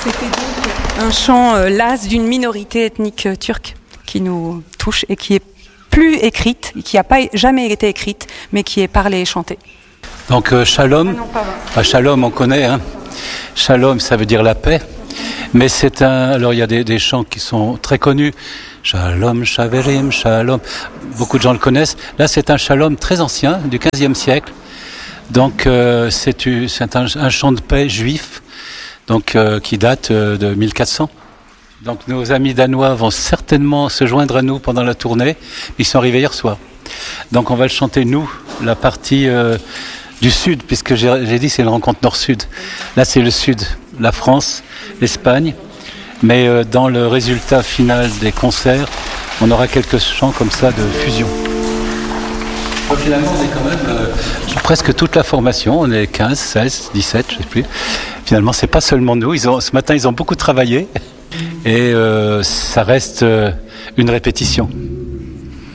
C'était donc un chant las d'une minorité ethnique turque qui nous touche et qui est plus écrite, qui n'a pas jamais été écrite, mais qui est parlée et chantée. Donc shalom, shalom on connaît, hein. Shalom ça veut dire la paix, mais alors il y a des chants qui sont très connus, Shalom, Shaverim, Shalom, beaucoup de gens le connaissent. Là c'est un shalom très ancien, du XVe siècle, donc c'est un chant de paix juif, donc qui date de 1400. Donc nos amis danois vont certainement se joindre à nous pendant la tournée. Ils sont arrivés hier soir. Donc on va le chanter nous, la partie du sud, puisque j'ai dit c'est une rencontre nord-sud. Là c'est le sud, la France, l'Espagne. Mais dans le résultat final des concerts, on aura quelques chants comme ça de fusion. Donc, finalement on est quand même presque toute la formation, on est 15, 16, 17, je ne sais plus. Finalement c'est pas seulement nous, ce matin ils ont beaucoup travaillé. Et ça reste une répétition.